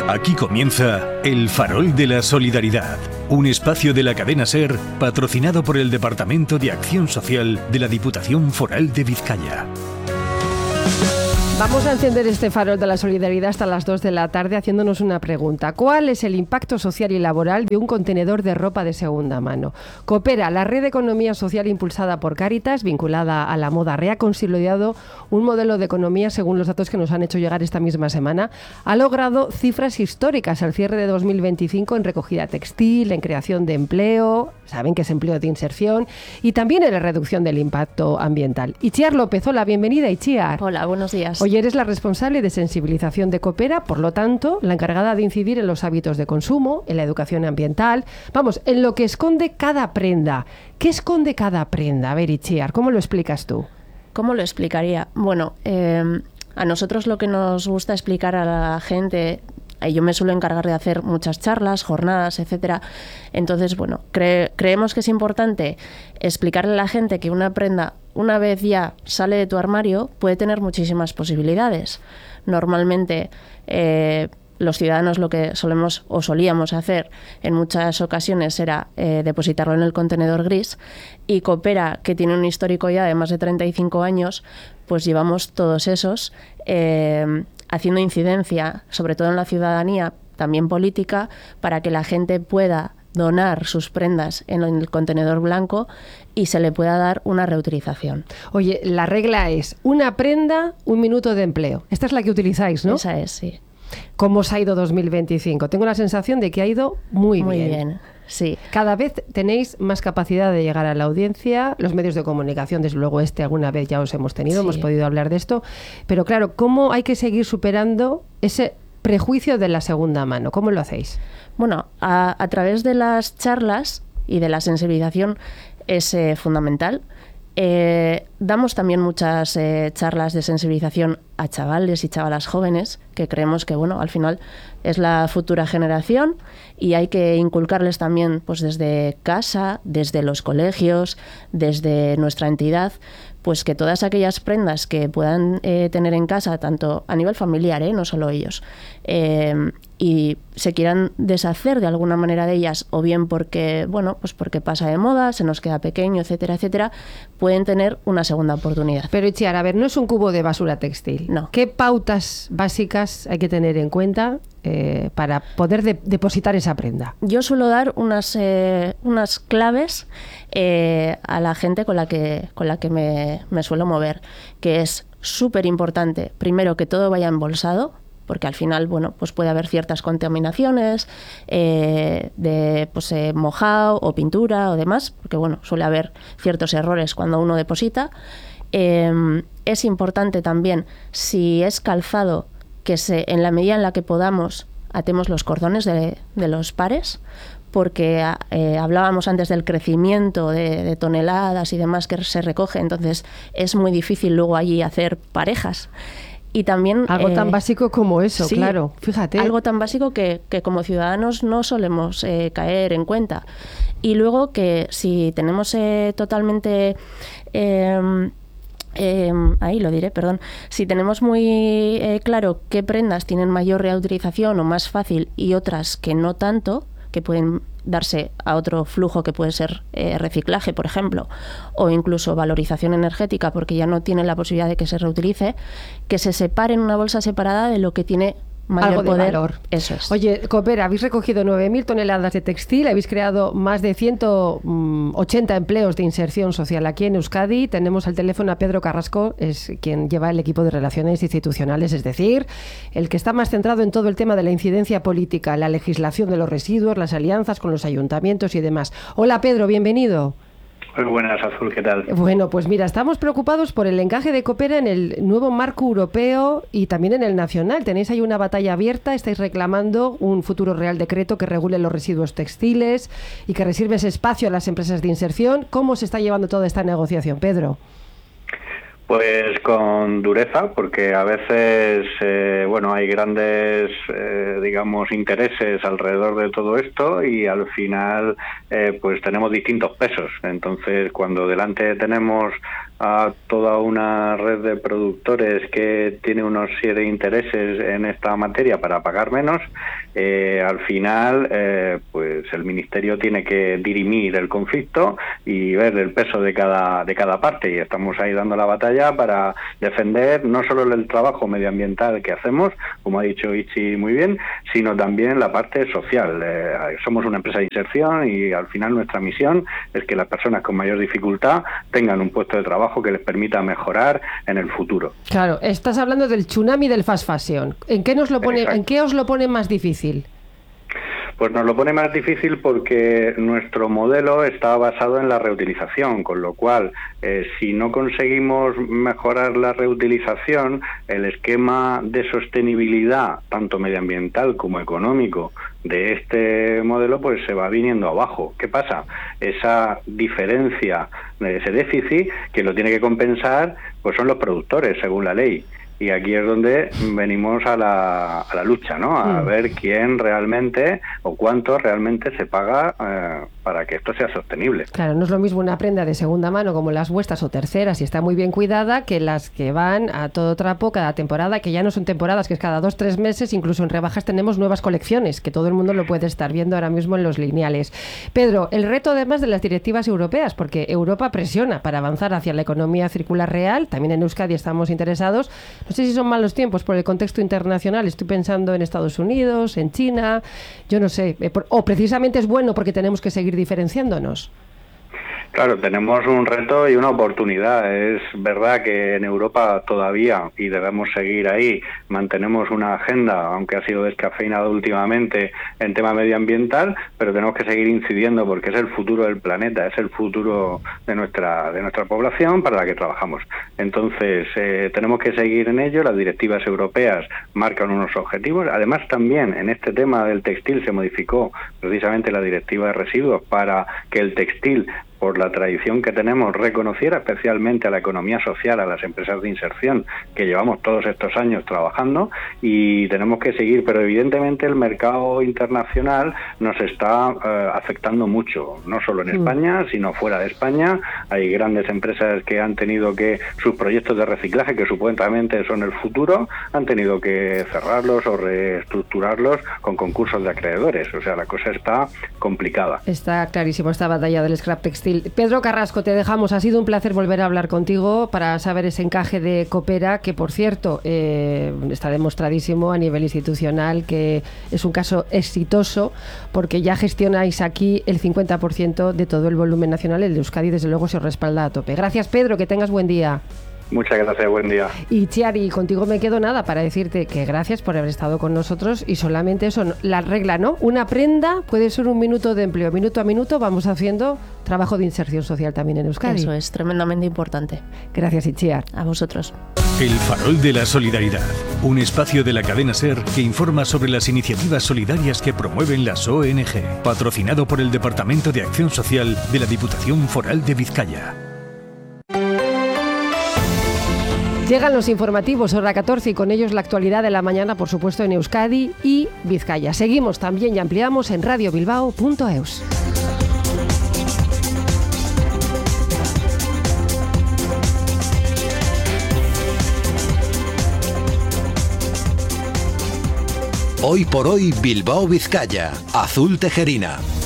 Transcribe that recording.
Aquí comienza El Farol de la Solidaridad, un espacio de la cadena SER patrocinado por el Departamento de Acción Social de la Diputación Foral de Vizcaya. Vamos a encender este farol de la solidaridad hasta las 2 de la tarde haciéndonos una pregunta. ¿Cuál es el impacto social y laboral de un contenedor de ropa de segunda mano? Coopera, la red de economía social impulsada por Cáritas, vinculada a la moda, ha consolidado un modelo de economía, según los datos que nos han hecho llegar esta misma semana. Ha logrado cifras históricas al cierre de 2025 en recogida textil, en creación de empleo, saben que es empleo de inserción, y también en la reducción del impacto ambiental. Itziar López, hola, bienvenida, Itziar. Hola, buenos días. Hoy eres la responsable de sensibilización de Coopera, por lo tanto, la encargada de incidir en los hábitos de consumo, en la educación ambiental, vamos, en lo que esconde cada prenda. ¿Qué esconde cada prenda? A ver, Itziar, ¿cómo lo explicas tú? ¿Cómo lo explicaría? Bueno, a nosotros lo que nos gusta explicar a la gente, yo me suelo encargar de hacer muchas charlas, jornadas, etcétera. Entonces, bueno, creemos que es importante explicarle a la gente que una prenda, una vez ya sale de tu armario, puede tener muchísimas posibilidades. Normalmente, los ciudadanos lo que solemos o solíamos hacer en muchas ocasiones era depositarlo en el contenedor gris, y Coopera, que tiene un histórico ya de más de 35 años, pues llevamos todos esos haciendo incidencia, sobre todo en la ciudadanía, también política, para que la gente pueda donar sus prendas en el contenedor blanco y se le pueda dar una reutilización. Oye, la regla es una prenda, un minuto de empleo. Esta es la que utilizáis, ¿no? Esa es, sí. ¿Cómo os ha ido 2025? Tengo la sensación de que ha ido muy bien. Muy bien, sí. Cada vez tenéis más capacidad de llegar a la audiencia. Los medios de comunicación, desde luego alguna vez ya os hemos tenido, sí. Hemos podido hablar de esto. Pero claro, ¿cómo hay que seguir superando ese prejuicio de la segunda mano? ¿Cómo lo hacéis? Bueno, a través de las charlas y de la sensibilización es fundamental. Damos también muchas charlas de sensibilización a chavales y chavalas jóvenes, que creemos que, bueno, al final es la futura generación y hay que inculcarles también, pues desde casa, desde los colegios, desde nuestra entidad, pues que todas aquellas prendas que puedan tener en casa, tanto a nivel familiar, no solo ellos, y se quieran deshacer de alguna manera de ellas, o bien porque, bueno, pues porque pasa de moda, se nos queda pequeño, etcétera, etcétera, pueden tener una segunda oportunidad. Pero Itziar, a ver, no es un cubo de basura textil. No. ¿Qué pautas básicas hay que tener en cuenta para poder depositar esa prenda? Yo suelo dar unas claves a la gente con la que me suelo mover, que es súper importante, primero, que todo vaya embolsado, porque al final, bueno, pues puede haber ciertas contaminaciones de mojado o pintura o demás, porque bueno, suele haber ciertos errores cuando uno deposita. Es importante también, si es calzado, que en la medida en la que podamos atemos los cordones de los pares, porque hablábamos antes del crecimiento de toneladas y demás que se recoge, entonces es muy difícil luego allí hacer parejas. Y también algo tan básico como eso, sí, claro, fíjate. Algo tan básico que como ciudadanos no solemos caer en cuenta. Y luego que si tenemos totalmente... ahí lo diré, perdón. Si tenemos muy claro qué prendas tienen mayor reutilización o más fácil y otras que no tanto, que pueden darse a otro flujo que puede ser reciclaje, por ejemplo, o incluso valorización energética, porque ya no tiene la posibilidad de que se reutilice, que se separe en una bolsa separada de lo que tiene mayor algo de poder. Valor. Eso es. Oye, Coopera, habéis recogido 9.000 toneladas de textil, habéis creado más de 180 empleos de inserción social aquí en Euskadi. Tenemos al teléfono a Pedro Carrasco, es quien lleva el equipo de relaciones institucionales, es decir, el que está más centrado en todo el tema de la incidencia política, la legislación de los residuos, las alianzas con los ayuntamientos y demás. Hola Pedro, bienvenido. Muy buenas, Azul, ¿qué tal? Bueno, pues mira, estamos preocupados por el encaje de Coopera en el nuevo marco europeo y también en el nacional. Tenéis ahí una batalla abierta, estáis reclamando un futuro Real Decreto que regule los residuos textiles y que reserve ese espacio a las empresas de inserción. ¿Cómo se está llevando toda esta negociación, Pedro? Pues con dureza, porque a veces hay grandes intereses alrededor de todo esto y al final pues tenemos distintos pesos. Entonces, cuando delante tenemos a toda una red de productores que tiene unos serie de intereses en esta materia para pagar menos, al final pues el Ministerio tiene que dirimir el conflicto y ver el peso de cada parte, y estamos ahí dando la batalla para defender no solo el trabajo medioambiental que hacemos, como ha dicho Itzi muy bien, sino también la parte social. Somos una empresa de inserción y al final nuestra misión es que las personas con mayor dificultad tengan un puesto de trabajo que les permita mejorar en el futuro. Claro, estás hablando del tsunami del fast fashion. ¿En qué os lo pone más difícil? Pues nos lo pone más difícil porque nuestro modelo está basado en la reutilización, con lo cual, si no conseguimos mejorar la reutilización, el esquema de sostenibilidad, tanto medioambiental como económico, de este modelo, pues se va viniendo abajo. ¿Qué pasa? Esa diferencia, ese déficit, que lo tiene que compensar, pues son los productores, según la ley. Y aquí es donde venimos a la lucha, ¿no? A ver quién realmente o cuánto realmente se paga para que esto sea sostenible. Claro, no es lo mismo una prenda de segunda mano como las vuestras o terceras, y está muy bien cuidada, que las que van a todo trapo cada temporada, que ya no son temporadas, que es cada 2-3 meses, incluso en rebajas tenemos nuevas colecciones, que todo el mundo lo puede estar viendo ahora mismo en los lineales. Pedro, el reto además de las directivas europeas, porque Europa presiona para avanzar hacia la economía circular real, también en Euskadi estamos interesados. No sé si son malos tiempos por el contexto internacional, estoy pensando en Estados Unidos, en China, yo no sé, o precisamente es bueno porque tenemos que seguir diferenciándonos. Claro, tenemos un reto y una oportunidad. Es verdad que en Europa todavía, y debemos seguir ahí, mantenemos una agenda, aunque ha sido descafeinada últimamente en tema medioambiental, pero tenemos que seguir incidiendo porque es el futuro del planeta, es el futuro de nuestra población para la que trabajamos. Entonces, tenemos que seguir en ello. Las directivas europeas marcan unos objetivos. Además, también en este tema del textil se modificó precisamente la directiva de residuos para que el textil, por la tradición que tenemos, reconociera especialmente a la economía social, a las empresas de inserción que llevamos todos estos años trabajando, y tenemos que seguir, pero evidentemente el mercado internacional nos está afectando mucho, no solo en España, sino fuera de España. Hay grandes empresas que han tenido que, sus proyectos de reciclaje, que supuestamente son el futuro, han tenido que cerrarlos o reestructurarlos con concursos de acreedores. O sea, la cosa está complicada. Está clarísimo esta batalla del scrap textil. Pedro Carrasco, te dejamos. Ha sido un placer volver a hablar contigo para saber ese encaje de Coopera, que por cierto está demostradísimo a nivel institucional que es un caso exitoso, porque ya gestionáis aquí el 50% de todo el volumen nacional. El de Euskadi desde luego se os respalda a tope. Gracias, Pedro, que tengas buen día. Muchas gracias, buen día. Y Chiari, contigo me quedo nada para decirte que gracias por haber estado con nosotros, y solamente eso, la regla, ¿no? Una prenda puede ser un minuto de empleo, minuto a minuto vamos haciendo trabajo de inserción social también en Euskadi. Eso es tremendamente importante. Gracias, Itziar. A vosotros. El Farol de la Solidaridad, un espacio de la cadena SER que informa sobre las iniciativas solidarias que promueven las ONG, patrocinado por el Departamento de Acción Social de la Diputación Foral de Vizcaya. Llegan los informativos, hora 14, y con ellos la actualidad de la mañana, por supuesto, en Euskadi y Vizcaya. Seguimos también y ampliamos en radiobilbao.eus. Hoy por hoy Bilbao Vizcaya, Azul Tejerina.